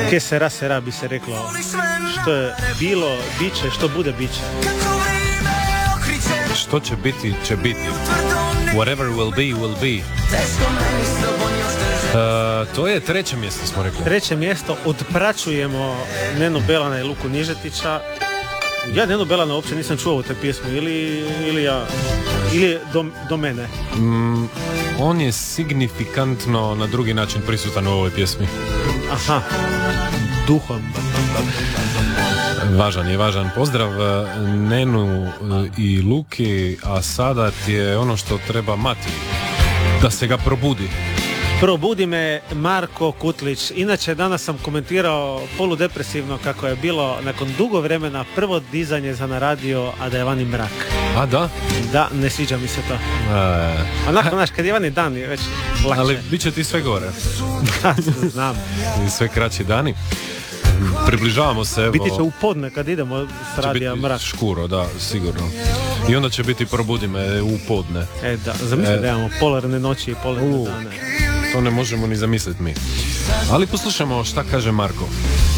Che sera bi se reklo. Što je bilo, biće, što bude, biće. Što će biti, će biti. Whatever will be. To je 3. mjesto, smo rekli. 3. mjesto, odpraćujemo Nenu Belana i Luku Nižetića. Ja Nenu Belana uopće nisam čuo u te pjesmu, ili do mene. On je signifikantno na drugi način prisutan u ovoj pjesmi. Aha, duhom. Važan. Pozdrav Nenu i Luki, a sada ti je ono što treba Mati, da se ga probudi. Probudi me Marko Kutlić. Inače, danas sam komentirao poludepresivno kako je bilo nakon dugo vremena prvo dizanje na radio, a da je vani mrak. A da? Da, ne sviđa mi se to. Onako, znaš, kad je vani dan je već lakše. Ali bit će ti sve gore. Znam. I sve kraći dani. Približavamo se, evo. Biti će u podne kad idemo s radija mrak. Škuro, da, sigurno. I onda će biti probudi me u podne. Da, zamisli da imamo polarne noći i polarne dane. To ne možemo ni zamisliti mi. Ali poslušamo šta kaže Marko.